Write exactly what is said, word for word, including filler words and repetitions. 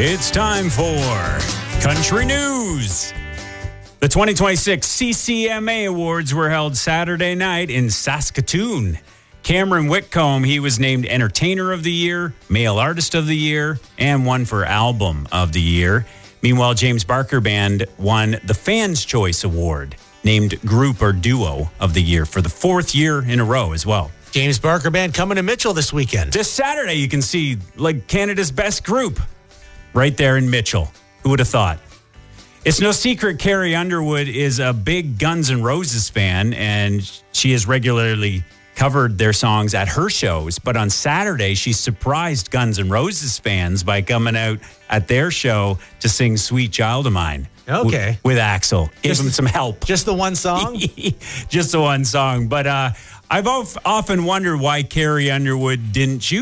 It's time for Country News. The twenty twenty-six C C M A Awards were held Saturday night in Saskatoon. Cameron Whitcomb, he was named Entertainer of the Year, Male Artist of the Year, and won for Album of the Year. Meanwhile, James Barker Band won the Fans' Choice Award, named Group or Duo of the Year for the fourth year in a row as well. James Barker Band coming to Mitchell this weekend. This Saturday, you can see like Canada's best group right there in Mitchell. Who would have thought? It's no secret Carrie Underwood is a big Guns N' Roses fan, and she has regularly covered their songs at her shows. But on Saturday, she surprised Guns N' Roses fans by coming out at their show to sing Sweet Child of Mine. Okay. W- with Axl. Give Just- him some help. Just the one song? Just the one song. But uh, I've of- often wondered why Carrie Underwood didn't choose